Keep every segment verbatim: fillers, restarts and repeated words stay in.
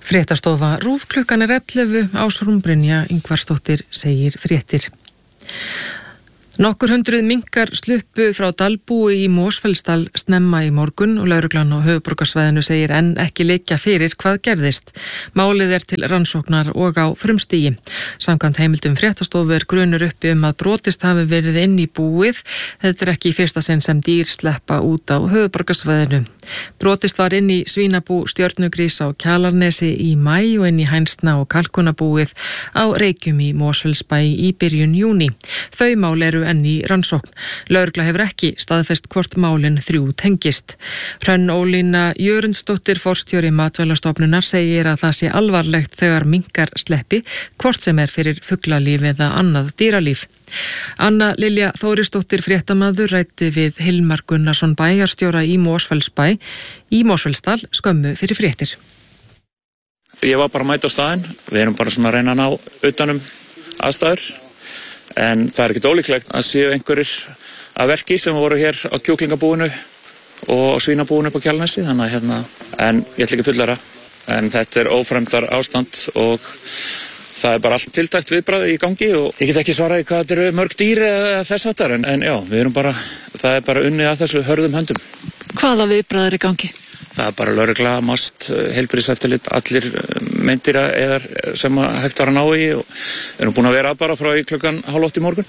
Fréttastofa RÚV klukkan er ellefu, Ásrún Brynja Ingvarsdóttir segir fréttir. Nokkur hundruð minkar sluppu frá dalbúi í Mosfellsdal snemma í morgun og lögreglan á höfuðborgarsvæðinu segir enn ekki liggja fyrir hvað gerðist. Málið er til rannsóknar og á frumstigi. Samkvæmt heimildum fréttastofu er grunur uppi um að brotist hafi verið inn í búið. Þetta er ekki í fyrsta sinn sem dýr sleppa út á höfuðborgarsvæðinu. Brotist var inn í svínabú Stjörnugrís á Kjalarnesi í maí og inn í Hænsna og Kalkunabúið á Reykjum í Mosfellsbæ í byrjun júní. Þau mál eru enn í rannsókn. Lögregla hefur ekki staðfest hvort málin þrjú tengist. Hrönn Ólína Jörundsdóttir, forstjóri Matvælastofnunar, segir að það sé alvarlegt þegar minkar sleppi, hvort sem er fyrir fuglalíf eða annað dýralíf. Anna Lilja Þórisdóttir, fréttamaður, ræddi við Hilmar Gunnarsson, bæjarstjóra í Mosfellsbæ í Mosfellsdal skömmu fyrir fréttir. Ég var bara að mæta á staðinn. Við erum bara svona að reyna að ná utanum aðstæður. En það er ekkert ólíklegt að séu einhverjir að verki sem voru hér á kjúklingabúinu og á svínabúinu upp á Kjalarnesi, þannig að hérna, en ég ætla ekki að fullera. En þetta er ófremdar ástand og það er bara allt tiltækt viðbragð í gangi og ég get ekki svaraði hvað þetta eru mörg dýr eða þess háttar, en, en já, við erum bara, það er bara unnið að þessu hörðum höndum. Hvaða viðbragð er í gangi? Það er bara lögregla, MAST, heilbrigðiseftirlit, allir meindýra eðar sem hægt var að ná í og erum búin að vera að bara frá í klukkan hálf átta í morgun.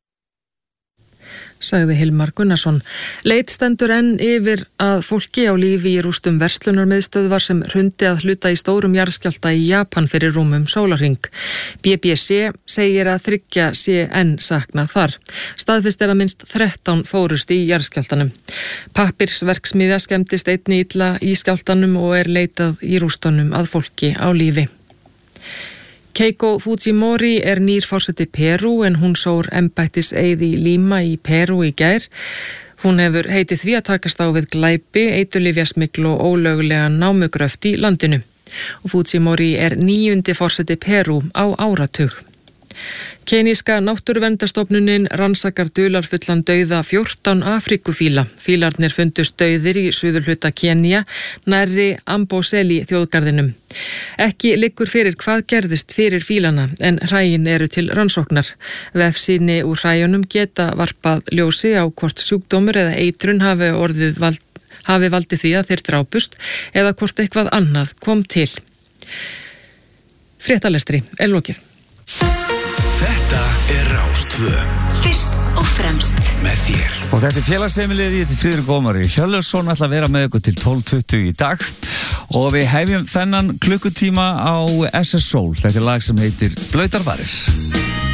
Sagði Hilmar Gunnarsson. Leit stendur enn yfir að fólki á lífi í rústum verslunarmiðstöðvar sem hrundi að hluta í stórum jarðskjálfta í Japan fyrir rúmum sólarhring. B B C segir að þriggja sé enn saknað þar. Staðfest er að minnst þrettán fórust í jarðskjálftanum. Pappirsverksmiðja skemmdist einni illa í skjálftanum og er leitað í rústunum að fólki á lífi. Keiko Fujimori er nýr forseti Perú en hún sór embættiseið í Lima í Perú í gær. Hún hefur heitið því að takast á við glæpi, eiturlyfjasmygl og ólöglega námugröft í landinu. Og Fujimori er níundi forseti Perú á áratug. Keníska náttúruverndastofnunin rannsakar dularfullan dauða fjórtán Afríkufíla. Fílarnir fundust dauðir í suðurhluta Kenía, nærri Amboseli þjóðgarðinum. Ekki liggur fyrir hvað gerðist fyrir fílana, en hræin eru til rannsóknar. Vefsýni úr hræjunum geta varpað ljósi á hvort sjúkdómur eða eitrun hafi orðið vald, hafi valdið því að þeir drápust eða hvort eitthvað annað kom til. Fréttalestri er lokið. Þetta er Rás tvö. Fyrst og fremst með þér. Og þetta er félagsheimilið, ég heiti Friðrik Ómari Hjörleifsson, ætla að vera með ykkur til tólf tuttugu í dag og við hefjum þennan klukkutíma á S S Soul. Þetta er lag sem heitir Blautar varir.